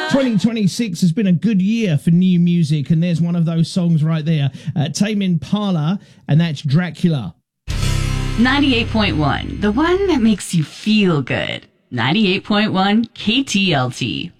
2026 has been a good year for new music, and there's one of those songs right there. Tame Impala, and that's Dracula. 98.1, the one that makes you feel good. 98.1 KTLT.